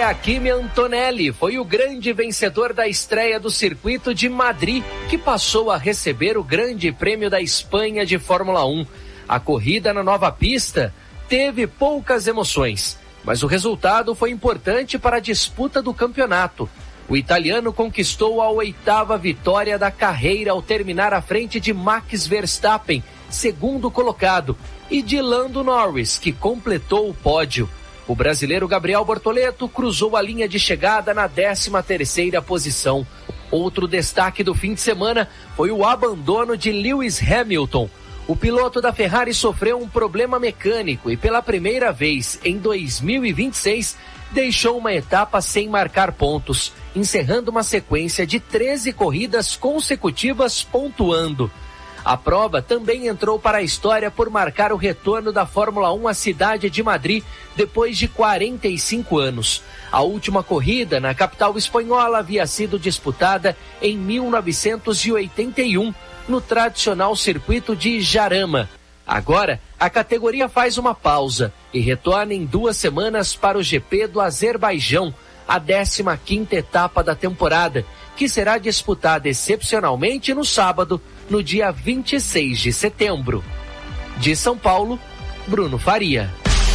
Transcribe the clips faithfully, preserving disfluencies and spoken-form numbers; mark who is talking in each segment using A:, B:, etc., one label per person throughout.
A: Andrea Kimi Antonelli foi o grande vencedor da estreia do circuito de Madrid, que passou a receber o Grande Prêmio da Espanha de Fórmula um. A corrida na nova pista teve poucas emoções, mas o resultado foi importante para a disputa do campeonato. O italiano conquistou a oitava vitória da carreira ao terminar à frente de Max Verstappen, segundo colocado, e de Lando Norris, que completou o pódio. O brasileiro Gabriel Bortoleto cruzou a linha de chegada na décima terceira posição. Outro destaque do fim de semana foi o abandono de Lewis Hamilton. O piloto da Ferrari sofreu um problema mecânico e pela primeira vez em dois mil e vinte e seis deixou uma etapa sem marcar pontos, encerrando uma sequência de treze corridas consecutivas pontuando. A prova também entrou para a história por marcar o retorno da Fórmula um à cidade de Madrid depois de quarenta e cinco anos. A última corrida na capital espanhola havia sido disputada em mil novecentos e oitenta e um, no tradicional circuito de Jarama. Agora, a categoria faz uma pausa e retorna em duas semanas para o G P do Azerbaijão, a décima quinta etapa da temporada, que será disputada excepcionalmente no sábado, no dia vinte e seis de setembro. De São Paulo, Bruno Faria.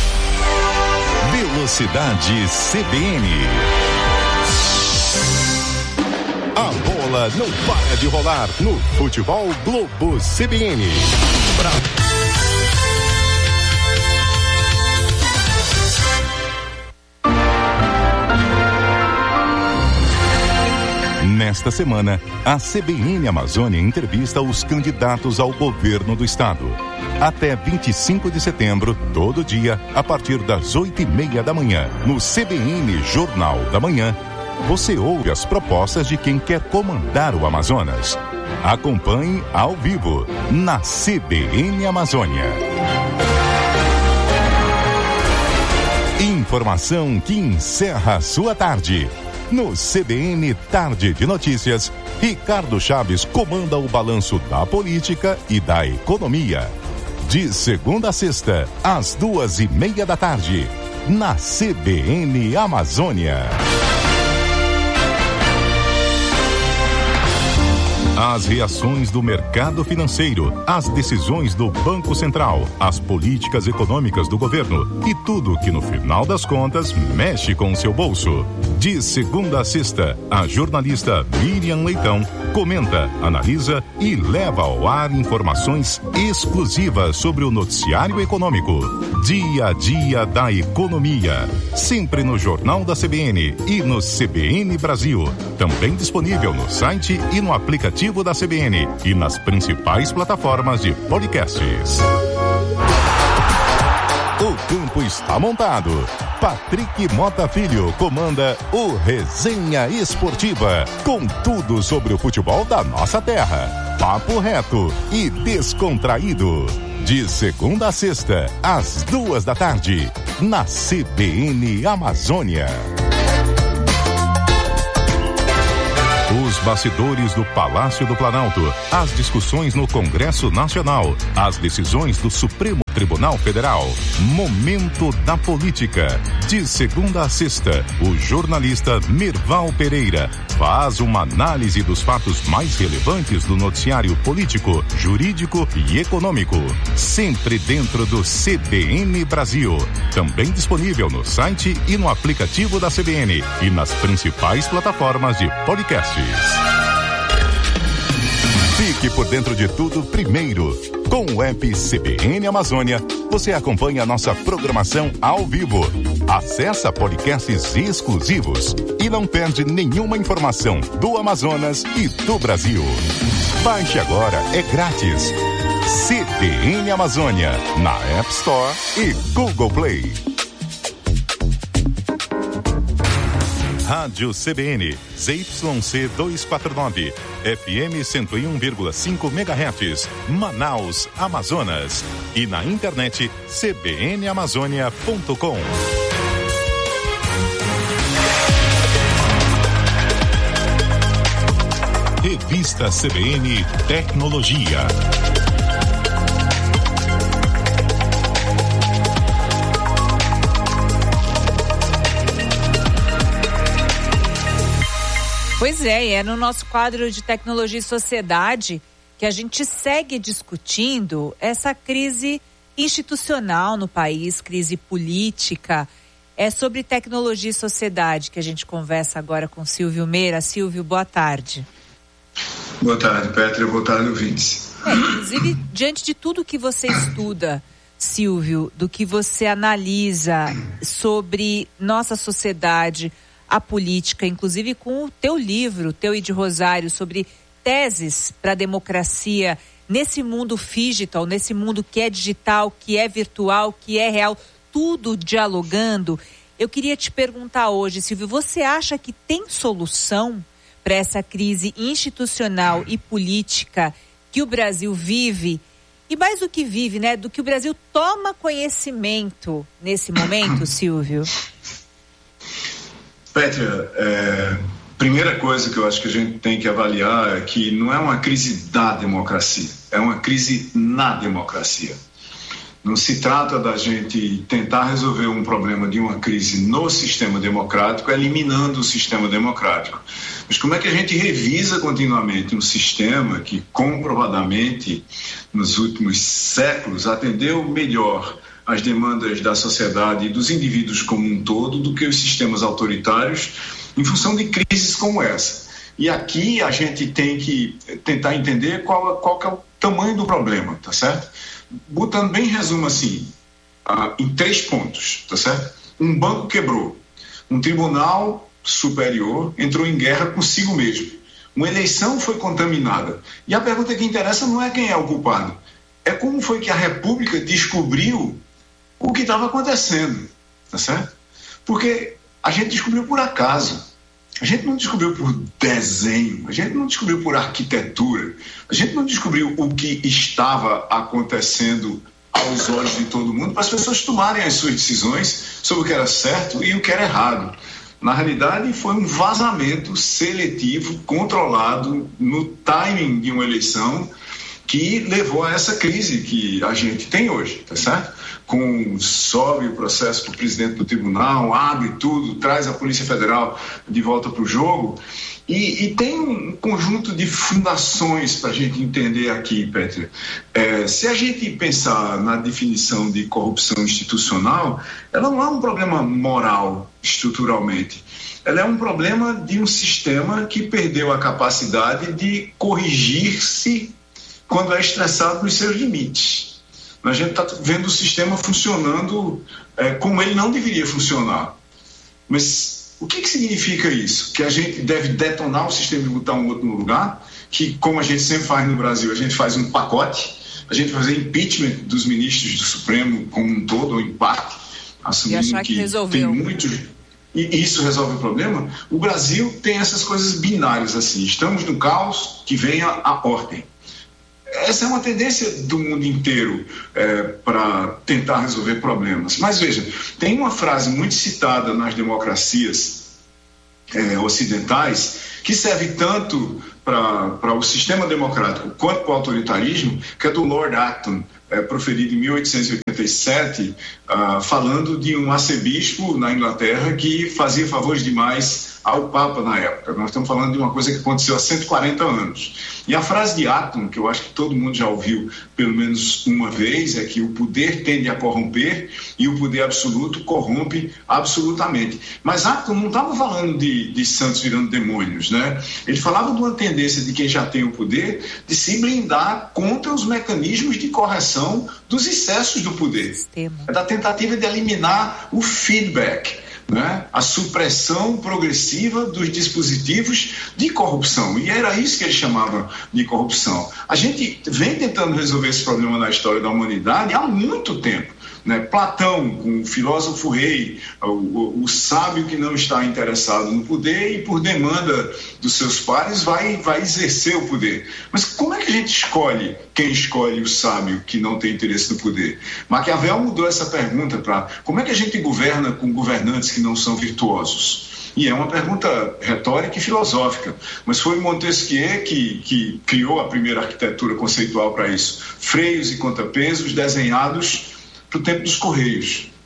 B: Velocidade C B N. A bola não para de rolar no Futebol Globo C B N. Pra... Nesta semana, a C B N Amazônia entrevista os candidatos ao governo do estado. Até vinte e cinco de setembro, todo dia, a partir das oito e meia da manhã, no C B N Jornal da Manhã, você ouve as propostas de quem quer comandar o Amazonas. Acompanhe ao vivo, na C B N Amazônia. Informação que encerra a sua tarde. No C B N Tarde de Notícias, Ricardo Chaves comanda o balanço da política e da economia. De segunda a sexta, às duas e meia da tarde, na C B N Amazônia. As reações do mercado financeiro, as decisões do Banco Central, as políticas econômicas do governo e tudo que no final das contas mexe com o seu bolso. De segunda a sexta, a jornalista Miriam Leitão comenta, analisa e leva ao ar informações exclusivas sobre o noticiário econômico. Dia a dia da economia. Sempre no Jornal da C B N e no C B N Brasil. Também disponível no site e no aplicativo da C B N e nas principais plataformas de podcasts. O campo está montado. Patrick Mota Filho comanda o Resenha Esportiva, com tudo sobre o futebol da nossa terra. Papo reto e descontraído. De segunda a sexta, às duas da tarde, na C B N Amazônia. Os bastidores do Palácio do Planalto, as discussões no Congresso Nacional, as decisões do Supremo Tribunal Federal. Momento da Política. De segunda a sexta, o jornalista Merval Pereira faz uma análise dos fatos mais relevantes do noticiário político, jurídico e econômico. Sempre dentro do C B N Brasil. Também disponível no site e no aplicativo da C B N e nas principais plataformas de podcasts. Fique por dentro de tudo primeiro. Com o app C B N Amazônia, você acompanha a nossa programação ao vivo. Acessa podcasts exclusivos e não perde nenhuma informação do Amazonas e do Brasil. Baixe agora, é grátis. C B N Amazônia, na App Store e Google Play. Rádio C B N, Z Y C duzentos e quarenta e nove, F M cento e um vírgula cinco megahertz, Manaus, Amazonas. E na internet, c b n amazônia ponto com. Revista C B N Tecnologia.
C: Pois é, e é no nosso quadro de Tecnologia e Sociedade que a gente segue discutindo essa crise institucional no país, crise política. É sobre tecnologia e sociedade que a gente conversa agora com Silvio Meira. Silvio, boa tarde.
D: Boa tarde, Pétria. Boa tarde, ouvintes.
C: É, inclusive, diante de tudo que você estuda, Silvio, do que você analisa sobre nossa sociedade, a política, inclusive com o teu livro, teu e de Rosário, sobre teses para a democracia nesse mundo digital, nesse mundo que é digital, que é virtual, que é real, tudo dialogando. Eu queria te perguntar hoje, Silvio, você acha que tem solução para essa crise institucional e política que o Brasil vive? E mais do que vive, né? Do que o Brasil toma conhecimento nesse momento, Silvio?
D: Pétria, é, primeira coisa que eu acho que a gente tem que avaliar é que não é uma crise da democracia, é uma crise na democracia. Não se trata da gente tentar resolver um problema de uma crise no sistema democrático, eliminando o sistema democrático. Mas como é que a gente revisa continuamente um sistema que comprovadamente, nos últimos séculos, atendeu melhor as demandas da sociedade e dos indivíduos como um todo do que os sistemas autoritários em função de crises como essa. E aqui a gente tem que tentar entender qual, qual que é o tamanho do problema, tá certo? Botando bem em resumo assim, uh, em três pontos, tá certo? Um banco quebrou, um tribunal superior entrou em guerra consigo mesmo, uma eleição foi contaminada. E a pergunta que interessa não é quem é o culpado, é como foi que a República descobriu o que estava acontecendo, tá certo? Porque a gente descobriu por acaso, a gente não descobriu por desenho, a gente não descobriu por arquitetura, a gente não descobriu o que estava acontecendo aos olhos de todo mundo para as pessoas tomarem as suas decisões sobre o que era certo e o que era errado. Na realidade, foi um vazamento seletivo, controlado no timing de uma eleição que levou a essa crise que a gente tem hoje, tá certo? Com sobe o processo para o presidente do tribunal, abre tudo, traz a Polícia Federal de volta para o jogo. E, e tem um conjunto de fundações para a gente entender aqui, Pétria. É, se a gente pensar na definição de corrupção institucional, ela não é um problema moral estruturalmente. Ela é um problema de um sistema que perdeu a capacidade de corrigir-se quando é estressado nos seus limites. A gente está vendo o sistema funcionando é, como ele não deveria funcionar. Mas o que, que significa isso? Que a gente deve detonar o sistema e botar um outro no lugar? Que, como a gente sempre faz no Brasil, a gente faz um pacote, a gente vai fazer impeachment dos ministros do Supremo como um todo, ou em parte, assumindo
C: e achar que, que resolveu.
D: Tem muitos... E isso resolve o problema? O Brasil tem essas coisas binárias assim. Estamos no caos, que venha a ordem. Essa é uma tendência do mundo inteiro é, para tentar resolver problemas. Mas veja, tem uma frase muito citada nas democracias é, ocidentais que serve tanto para o sistema democrático quanto para o autoritarismo, que é do Lord Acton, é, proferido em mil oitocentos e oitenta e sete, uh, falando de um arcebispo na Inglaterra que fazia favores demais ao Papa na época. Nós estamos falando de uma coisa que aconteceu há cento e quarenta anos. E a frase de Acton, que eu acho que todo mundo já ouviu pelo menos uma vez, é que o poder tende a corromper e o poder absoluto corrompe absolutamente. Mas Acton não estava falando de, de santos virando demônios, né? Ele falava de uma tendência de quem já tem o poder de se blindar contra os mecanismos de correção dos excessos do poder. Sistema. É da tentativa de eliminar o feedback, né? A supressão progressiva dos dispositivos de corrupção. E era isso que ele chamava de corrupção. A gente vem tentando resolver esse problema na história da humanidade há muito tempo. Né? Platão, com o filósofo rei, o, o, o sábio que não está interessado no poder e por demanda dos seus pares vai, vai exercer o poder. Mas como é que a gente escolhe quem escolhe o sábio que não tem interesse no poder? Maquiavel mudou essa pergunta para como é que a gente governa com governantes que não são virtuosos? E é uma pergunta retórica e filosófica, mas foi Montesquieu que, que criou a primeira arquitetura conceitual para isso. Freios e contrapesos desenhados para o tempo dos Correios,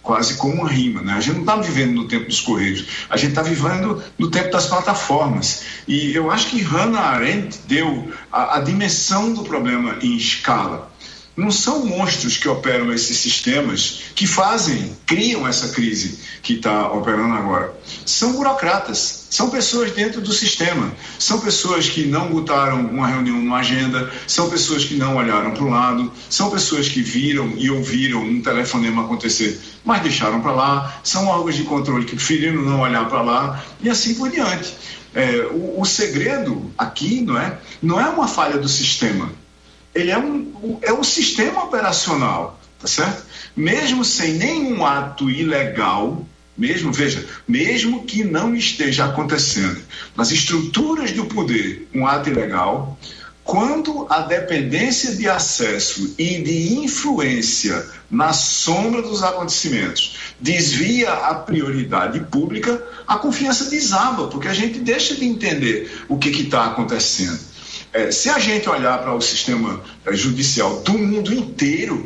D: quase como uma rima, né? A gente não está vivendo no tempo dos Correios, a gente está vivendo no tempo das plataformas. E eu acho que Hannah Arendt deu a, a dimensão do problema em escala. Não são monstros que operam esses sistemas que fazem, criam essa crise que está operando agora. São burocratas, são pessoas dentro do sistema, são pessoas que não botaram uma reunião numa agenda, são pessoas que não olharam para o lado, são pessoas que viram e ouviram um telefonema acontecer, mas deixaram para lá, são órgãos de controle que preferiram não olhar para lá e assim por diante. É, o, o segredo aqui não é, não é uma falha do sistema. Ele é um, é um sistema operacional, tá certo? Mesmo sem nenhum ato ilegal, mesmo, veja, mesmo que não esteja acontecendo nas estruturas do poder um ato ilegal, quando a dependência de acesso e de influência na sombra dos acontecimentos desvia a prioridade pública, a confiança desaba, porque a gente deixa de entender o que está acontecendo. É, se a gente olhar para o sistema é, judicial do mundo inteiro,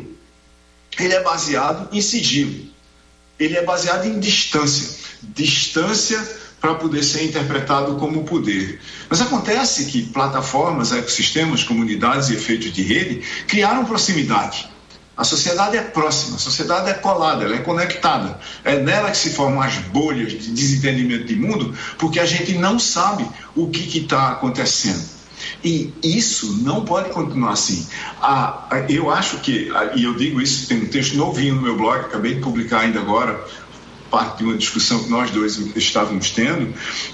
D: ele é baseado em sigilo, ele é baseado em distância, distância para poder ser interpretado como poder. Mas acontece que plataformas, ecossistemas, comunidades e efeitos de rede criaram proximidade. A sociedade é próxima, a sociedade é colada, ela é conectada. É nela que se formam as bolhas de desentendimento de mundo, porque a gente não sabe o que está acontecendo. E isso não pode continuar assim. Ah, eu acho que, e eu digo isso, tem um texto novinho no meu blog, acabei de publicar ainda agora, parte de uma discussão que nós dois estávamos tendo,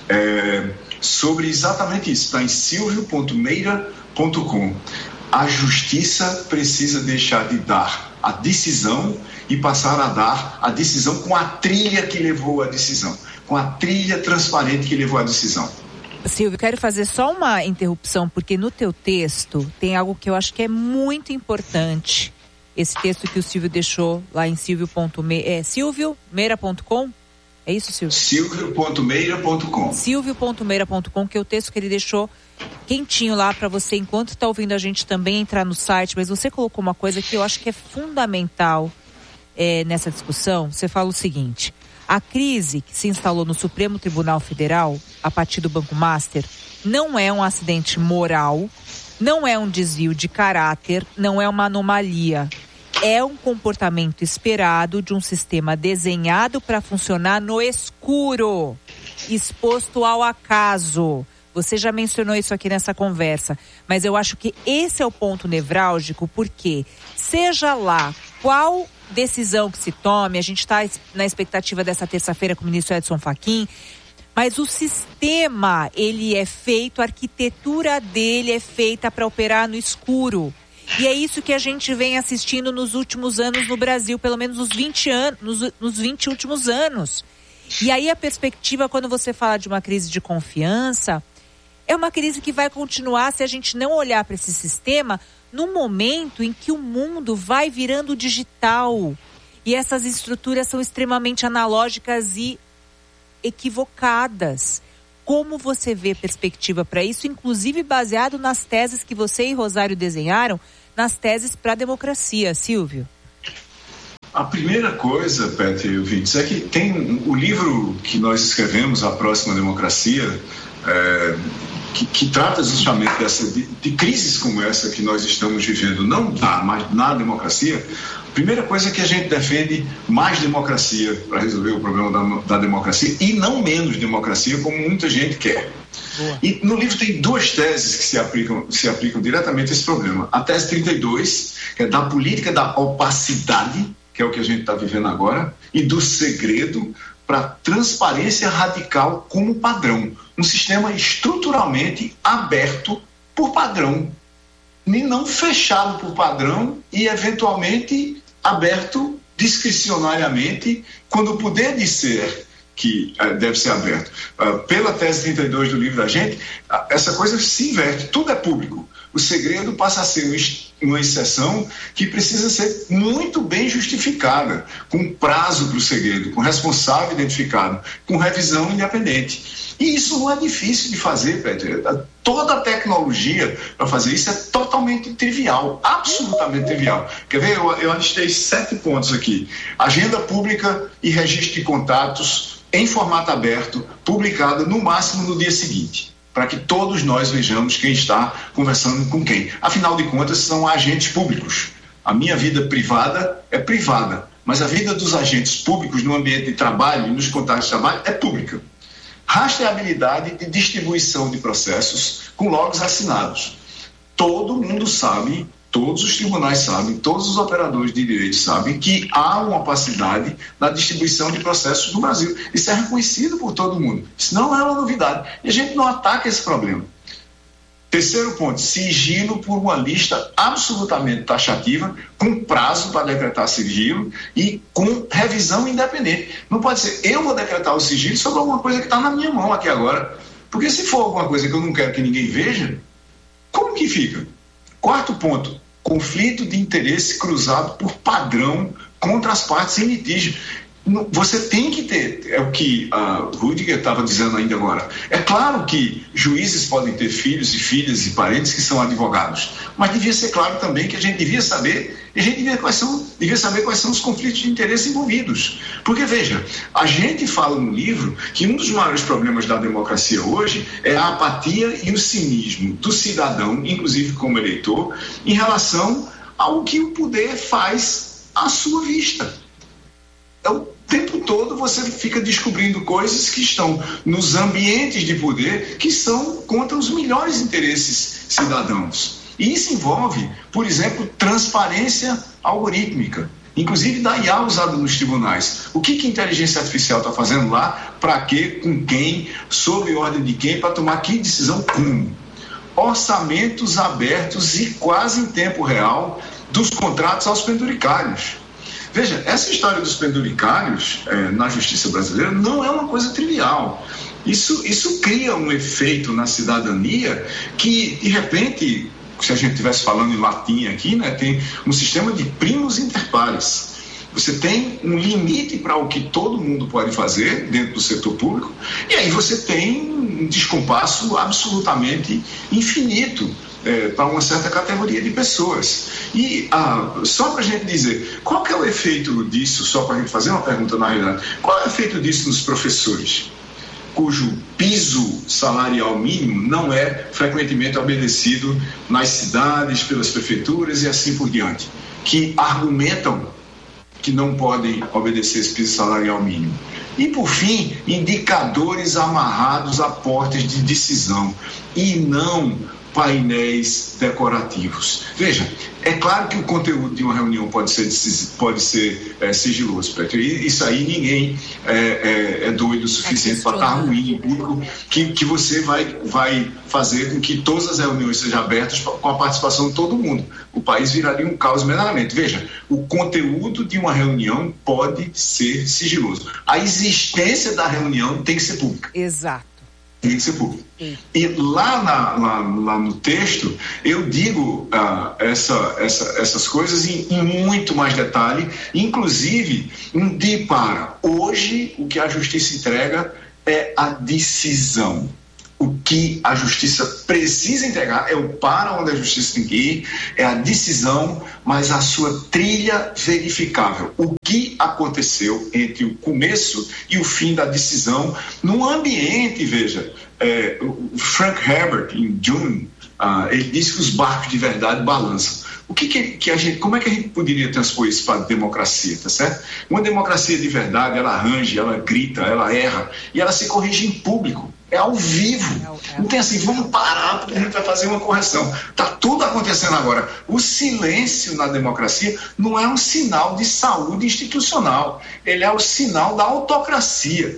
D: é, sobre exatamente isso. Está em silvio ponto meira ponto com. A justiça precisa deixar de dar a decisão e passar a dar a decisão com a trilha que levou à decisão, com a trilha transparente que levou à decisão.
C: Silvio, quero fazer só uma interrupção, porque no teu texto tem algo que eu acho que é muito importante. Esse texto que o Silvio deixou lá em silvio ponto meira, é silvio meira ponto com? É isso, Silvio?
D: silvio ponto meira ponto com.
C: silvio ponto meira ponto com, que é o texto que ele deixou quentinho lá para você, enquanto está ouvindo a gente também entrar no site. Mas você colocou uma coisa que eu acho que é fundamental é, nessa discussão. Você fala o seguinte: a crise que se instalou no Supremo Tribunal Federal, a partir do Banco Master, não é um acidente moral, não é um desvio de caráter, não é uma anomalia. É um comportamento esperado de um sistema desenhado para funcionar no escuro, exposto ao acaso. Você já mencionou isso aqui nessa conversa, mas eu acho que esse é o ponto nevrálgico, porque seja lá qual decisão que se tome, a gente está na expectativa dessa terça-feira com o ministro Edson Fachin, mas o sistema, ele é feito, a arquitetura dele é feita para operar no escuro. E é isso que a gente vem assistindo nos últimos anos no Brasil, pelo menos nos vinte anos, nos, nos vinte últimos anos. E aí a perspectiva, quando você fala de uma crise de confiança, é uma crise que vai continuar se a gente não olhar para esse sistema num momento em que o mundo vai virando digital. E essas estruturas são extremamente analógicas e equivocadas. Como você vê perspectiva para isso, inclusive baseado nas teses que você e Rosário desenharam, nas teses para a democracia, Silvio?
D: A primeira coisa, Petri e ouvintes, é que tem o livro que nós escrevemos, A Próxima Democracia, é, que, que trata justamente dessa, de, de crises como essa que nós estamos vivendo, não dá, mas na democracia. A primeira coisa é que a gente defende mais democracia para resolver o problema da, da democracia e não menos democracia, como muita gente quer. Boa. E no livro tem duas teses que se aplicam, se aplicam diretamente a esse problema. A tese trinta e dois, que é da política da opacidade, que é o que a gente está vivendo agora, e do segredo, para transparência radical como padrão. Um sistema estruturalmente aberto por padrão, e não fechado por padrão e, eventualmente, aberto discricionariamente, quando o poder dizer que uh, deve ser aberto. Uh, pela tese trinta e dois do livro da gente, uh, essa coisa se inverte, tudo é público. O segredo passa a ser uma exceção que precisa ser muito bem justificada, com prazo para o segredo, com responsável identificado, com revisão independente. E isso não é difícil de fazer, Pedro. Toda a tecnologia para fazer isso é totalmente trivial, absolutamente trivial. Quer ver? Eu, eu listei sete pontos aqui. Agenda pública e registro de contatos em formato aberto, publicado no máximo no dia seguinte, para que todos nós vejamos quem está conversando com quem. Afinal de contas, são agentes públicos. A minha vida privada é privada, mas a vida dos agentes públicos no ambiente de trabalho e nos contatos de trabalho é pública. Rastreabilidade de distribuição de processos com logs assinados. Todo mundo sabe, todos os tribunais sabem, todos os operadores de direito sabem que há uma opacidade na distribuição de processos no Brasil. Isso é reconhecido por todo mundo. Isso não é uma novidade. E a gente não ataca esse problema. Terceiro ponto, sigilo por uma lista absolutamente taxativa, com prazo para decretar sigilo e com revisão independente. Não pode ser, eu vou decretar o sigilo sobre alguma coisa que está na minha mão aqui agora. Porque se for alguma coisa que eu não quero que ninguém veja, como que fica? Quarto ponto, conflito de interesse cruzado por padrão contra as partes em litígio. Você tem que ter, é o que a Rudiger estava dizendo ainda agora. É claro que juízes podem ter filhos e filhas e parentes que são advogados, mas devia ser claro também que a gente devia saber, a gente devia, quais são, devia saber quais são os conflitos de interesse envolvidos. Porque, veja, a gente fala no livro que um dos maiores problemas da democracia hoje é a apatia e o cinismo do cidadão, inclusive como eleitor, em relação ao que o poder faz à sua vista. O tempo todo você fica descobrindo coisas que estão nos ambientes de poder que são contra os melhores interesses cidadãos. E isso envolve, por exemplo, transparência algorítmica, inclusive da I A usada nos tribunais. O que, que a inteligência artificial está fazendo lá, para quê, com quem, sob ordem de quem, para tomar que decisão como. Orçamentos abertos e quase em tempo real dos contratos aos penduricários. Veja, essa história dos penduricários é, na justiça brasileira não é uma coisa trivial. Isso, isso cria um efeito na cidadania que, de repente, se a gente estivesse falando em latim aqui, né, tem um sistema de primus inter pares. Você tem um limite para o que todo mundo pode fazer dentro do setor público, e aí você tem um descompasso absolutamente infinito é, para uma certa categoria de pessoas. E ah, só para a gente dizer, qual que é o efeito disso, só para a gente fazer uma pergunta na realidade, qual é o efeito disso nos professores, cujo piso salarial mínimo não é frequentemente obedecido nas cidades, pelas prefeituras e assim por diante, que argumentam que não podem obedecer esse piso salarial mínimo. E, por fim, indicadores amarrados a portas de decisão e não painéis decorativos. Veja, é claro que o conteúdo de uma reunião pode ser, pode ser é, sigiloso, Petro. Isso aí ninguém é, é, é doido o suficiente para estar ruim em público, que, que você vai, vai fazer com que todas as reuniões sejam abertas com a participação de todo mundo. O país viraria um caos meramente. Veja, o conteúdo de uma reunião pode ser sigiloso. A existência da reunião tem que ser pública.
C: Exato.
D: Tem que ser público. Sim. E lá, na, lá, lá no texto, eu digo ah, essa, essa, essas coisas em, em muito mais detalhe, inclusive de para. Hoje, o que a justiça entrega é a decisão. O que a justiça precisa entregar é o para onde a justiça tem que ir, é a decisão, mas a sua trilha verificável. O que aconteceu entre o começo e o fim da decisão num ambiente, veja, é, o Frank Herbert, em June, uh, ele disse que os barcos de verdade balançam. O que, que, que a gente, como é que a gente poderia transpor isso para a democracia, tá certo? Uma democracia de verdade, ela arranja, ela grita, ela erra e ela se corrige em público. É ao vivo. Não tem assim, vamos parar porque a gente vai fazer uma correção. Está tudo acontecendo agora. O silêncio na democracia não é um sinal de saúde institucional. Ele é o sinal da autocracia.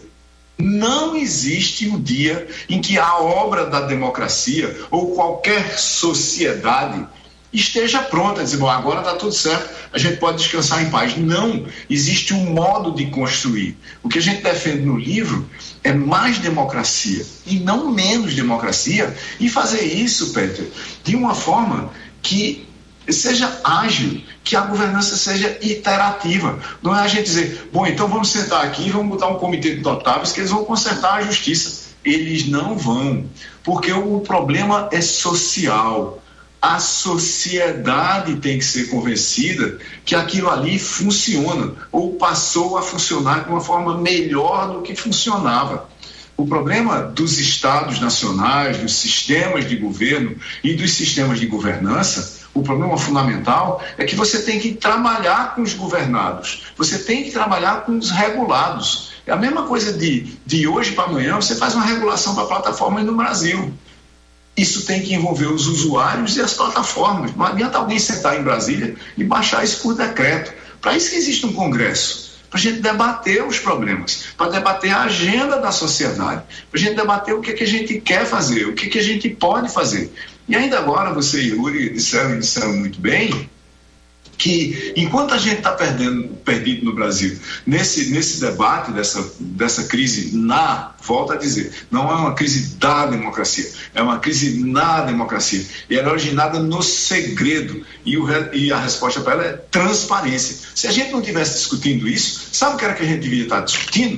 D: Não existe um dia em que a obra da democracia ou qualquer sociedade esteja pronta a dizer, bom, agora está tudo certo, a gente pode descansar em paz. Não, existe um modo de construir. O que a gente defende no livro é mais democracia e não menos democracia, e fazer isso, Peter, de uma forma que seja ágil, que a governança seja iterativa. Não é a gente dizer, bom, então vamos sentar aqui e vamos botar um comitê de notáveis que eles vão consertar a justiça. Eles não vão, porque o problema é social. A sociedade tem que ser convencida que aquilo ali funciona, ou passou a funcionar de uma forma melhor do que funcionava. O problema dos estados nacionais, dos sistemas de governo e dos sistemas de governança, o problema fundamental é que você tem que trabalhar com os governados, você tem que trabalhar com os regulados. É a mesma coisa de, de hoje para amanhã, você faz uma regulação para plataformas no Brasil. Isso tem que envolver os usuários e as plataformas. Não adianta alguém sentar em Brasília e baixar isso por decreto. Para isso que existe um Congresso, para a gente debater os problemas, para debater a agenda da sociedade, para a gente debater o que, é que a gente quer fazer, o que, é que a gente pode fazer. E ainda agora você e Yuri disseram, disseram muito bem que enquanto a gente está perdendo perdido no Brasil nesse, nesse debate dessa, dessa crise na, volto a dizer, não é uma crise da democracia, é uma crise na democracia, e ela é originada no segredo, e, o, e a resposta para ela é transparência. Se a gente não estivesse discutindo isso, sabe o que era que a gente devia estar discutindo?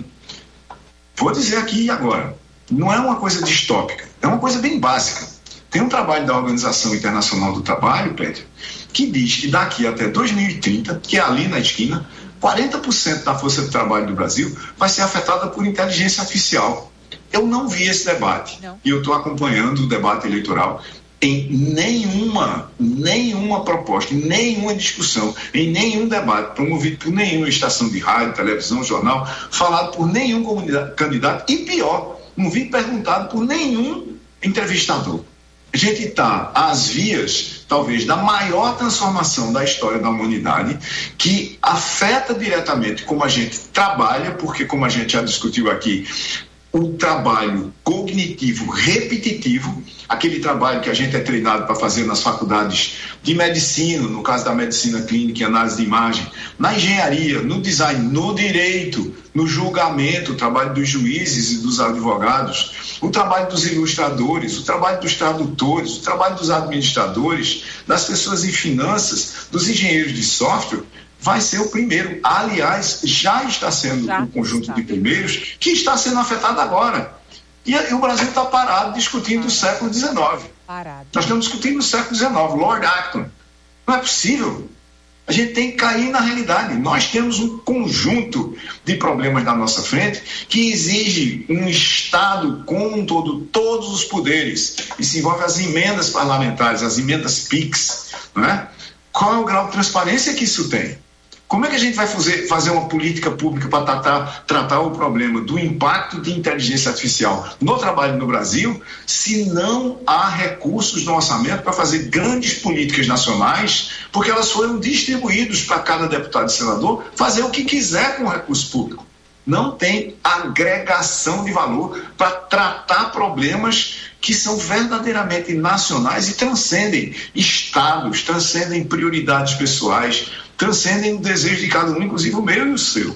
D: Vou dizer aqui e agora, não é uma coisa distópica, é uma coisa bem básica. Tem um trabalho da Organização Internacional do Trabalho, Pedro, que diz que daqui até dois mil e trinta, que é ali na esquina, quarenta por cento da força de trabalho do Brasil vai ser afetada por inteligência artificial. Eu não vi esse debate. Não. E eu estou acompanhando o debate eleitoral. Em nenhuma, nenhuma proposta, em nenhuma discussão, em nenhum debate promovido por nenhuma estação de rádio, televisão, jornal, falado por nenhum candidato, e pior, não vi perguntado por nenhum entrevistador. A gente está às vias, talvez, da maior transformação da história da humanidade, que afeta diretamente como a gente trabalha, porque, como a gente já discutiu aqui, o trabalho cognitivo repetitivo, aquele trabalho que a gente é treinado para fazer nas faculdades de medicina, no caso da medicina clínica e análise de imagem, na engenharia, no design, no direito, no julgamento, o trabalho dos juízes e dos advogados, o trabalho dos ilustradores, o trabalho dos tradutores, o trabalho dos administradores, das pessoas em finanças, dos engenheiros de software, vai ser o primeiro. Aliás, já está sendo já um conjunto está. de primeiros que está sendo afetado agora. E, e o Brasil está parado discutindo parado. o século dezenove. Parado. Nós estamos discutindo o século dezenove, Lord Acton. Não é possível. A gente tem que cair na realidade. Nós temos um conjunto de problemas na nossa frente que exige um Estado com todo, todos os poderes. Isso envolve as emendas parlamentares, as emendas P I Cs. Não é? Qual é o grau de transparência que isso tem? Como é que a gente vai fazer, fazer uma política pública para tratar, tratar o problema do impacto de inteligência artificial no trabalho no Brasil, se não há recursos no orçamento para fazer grandes políticas nacionais, porque elas foram distribuídas para cada deputado e senador fazer o que quiser com o recurso público? Não tem agregação de valor para tratar problemas que são verdadeiramente nacionais e transcendem estados, transcendem prioridades pessoais, transcendem o desejo de cada um, inclusive o meu e o seu.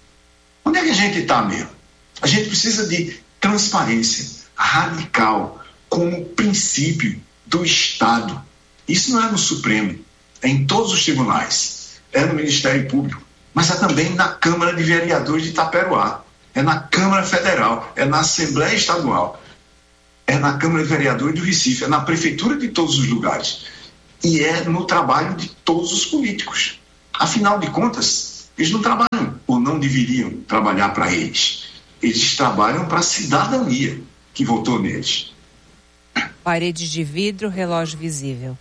D: Onde é que a gente está mesmo? A gente precisa de transparência radical como princípio do Estado. Isso não é no Supremo, é em todos os tribunais, é no Ministério Público, mas é também na Câmara de Vereadores de Itaperuá, é na Câmara Federal, é na Assembleia Estadual, é na Câmara de Vereadores do Recife, é na Prefeitura de todos os lugares. E é no trabalho de todos os políticos. Afinal de contas, eles não trabalham, ou não deveriam trabalhar para eles. Eles trabalham para a cidadania que votou neles.
C: Parede de vidro, relógio visível.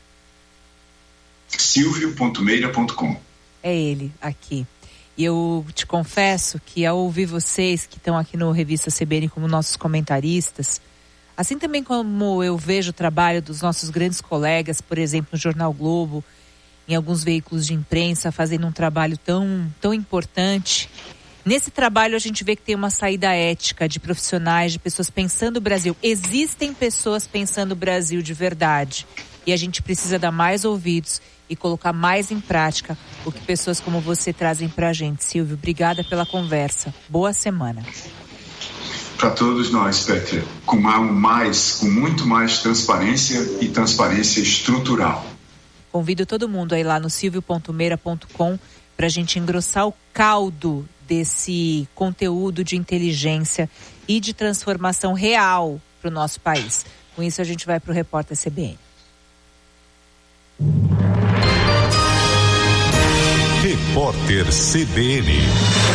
D: silvio ponto meira ponto com.
C: É ele, aqui. E eu te confesso que ao ouvir vocês que estão aqui no Revista C B N como nossos comentaristas, assim também como eu vejo o trabalho dos nossos grandes colegas, por exemplo, no Jornal Globo, em alguns veículos de imprensa, fazendo um trabalho tão, tão importante. Nesse trabalho a gente vê que tem uma saída ética de profissionais, de pessoas pensando o Brasil. Existem pessoas pensando o Brasil de verdade. e a gente precisa dar mais ouvidos e colocar mais em prática o que pessoas como você trazem pra gente. Silvio, obrigada pela conversa. Boa semana.
D: Para todos nós, Petra, com mais, com muito mais transparência e transparência estrutural.
C: Convido todo mundo a ir lá no silvio ponto meira ponto com para a gente engrossar o caldo desse conteúdo de inteligência e de transformação real para o nosso país. Com isso a gente vai para o Repórter C B N.
B: Repórter C B N.